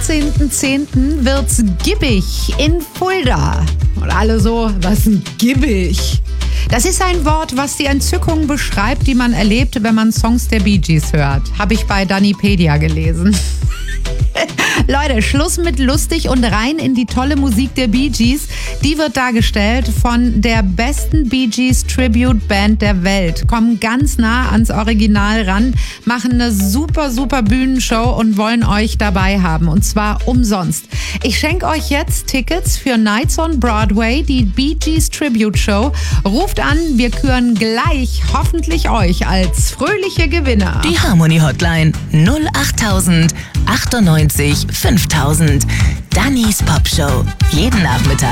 18.10. wird's gibbig in Fulda. Und alle so, was ein gibbig? Das ist ein Wort, was die Entzückung beschreibt, die man erlebt, wenn man Songs der Bee Gees hört. Habe ich bei Danipedia gelesen. Leute, Schluss mit lustig und rein in die tolle Musik der Bee Gees. Die wird dargestellt von der besten Bee Gees Tribute Band der Welt. Kommen ganz nah ans Original ran, machen eine super, super Bühnenshow und wollen euch dabei haben. Und zwar umsonst. Ich schenke euch jetzt Tickets für Nights on Broadway, die Bee Gees Tribute Show. Ruft an, wir küren gleich hoffentlich euch als fröhliche Gewinner. Die Harmony Hotline 08000 98 5000. Dannys Popshow. Jeden Nachmittag